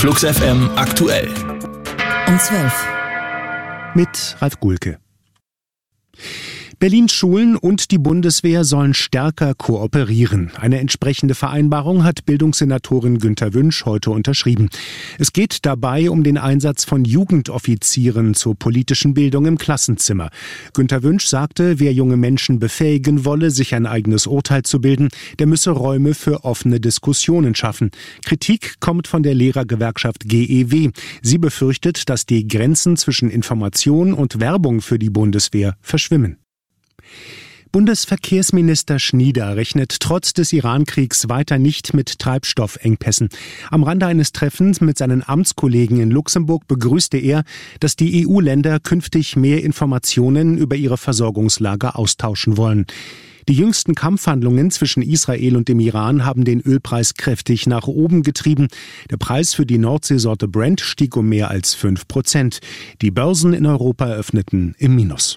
Flux FM aktuell. Um 12. Mit Ralf Gulke. Berlins Schulen und die Bundeswehr sollen stärker kooperieren. Eine entsprechende Vereinbarung hat Bildungssenatorin Günter Wünsch heute unterschrieben. Es geht dabei um den Einsatz von Jugendoffizieren zur politischen Bildung im Klassenzimmer. Günter Wünsch sagte, wer junge Menschen befähigen wolle, sich ein eigenes Urteil zu bilden, der müsse Räume für offene Diskussionen schaffen. Kritik kommt von der Lehrergewerkschaft GEW. Sie befürchtet, dass die Grenzen zwischen Information und Werbung für die Bundeswehr verschwimmen. Bundesverkehrsminister Schnieder rechnet trotz des Iran-Kriegs weiter nicht mit Treibstoffengpässen. Am Rande eines Treffens mit seinen Amtskollegen in Luxemburg begrüßte er, dass die EU-Länder künftig mehr Informationen über ihre Versorgungslage austauschen wollen. Die jüngsten Kampfhandlungen zwischen Israel und dem Iran haben den Ölpreis kräftig nach oben getrieben. Der Preis für die Nordseesorte Brent stieg um mehr als 5%. Die Börsen in Europa öffneten im Minus.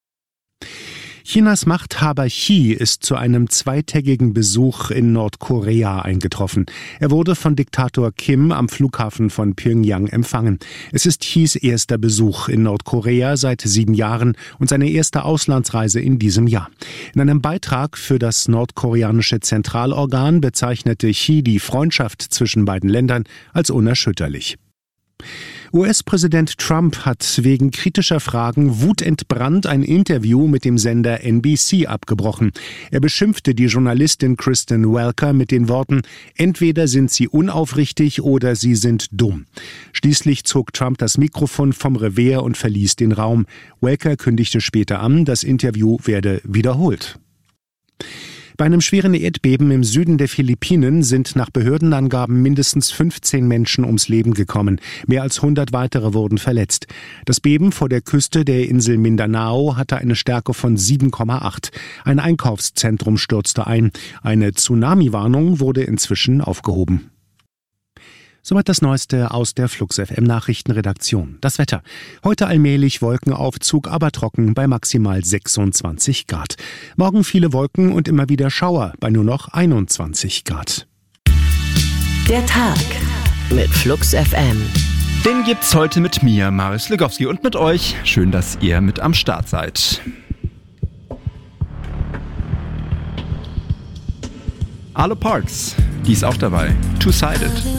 Chinas Machthaber Xi ist zu einem zweitägigen Besuch in Nordkorea eingetroffen. Er wurde von Diktator Kim am Flughafen von Pyongyang empfangen. Es ist Xis erster Besuch in Nordkorea seit 7 Jahren und seine erste Auslandsreise in diesem Jahr. In einem Beitrag für das nordkoreanische Zentralorgan bezeichnete Xi die Freundschaft zwischen beiden Ländern als unerschütterlich. US-Präsident Trump hat wegen kritischer Fragen wutentbrannt ein Interview mit dem Sender NBC abgebrochen. Er beschimpfte die Journalistin Kristen Welker mit den Worten: Entweder sind sie unaufrichtig oder sie sind dumm. Schließlich zog Trump das Mikrofon vom Revers und verließ den Raum. Welker kündigte später an, das Interview werde wiederholt. Bei einem schweren Erdbeben im Süden der Philippinen sind nach Behördenangaben mindestens 15 Menschen ums Leben gekommen. Mehr als 100 weitere wurden verletzt. Das Beben vor der Küste der Insel Mindanao hatte eine Stärke von 7,8. Ein Einkaufszentrum stürzte ein. Eine Tsunami-Warnung wurde inzwischen aufgehoben. Soweit das Neueste aus der Flux FM Nachrichtenredaktion. Das Wetter. Heute allmählich Wolkenaufzug, aber trocken bei maximal 26 Grad. Morgen viele Wolken und immer wieder Schauer bei nur noch 21 Grad. Der Tag mit Flux FM. Den gibt's heute mit mir, Marius Legowski, und mit euch. Schön, dass ihr mit am Start seid. Arlo Parks, die ist auch dabei. Two-Sided.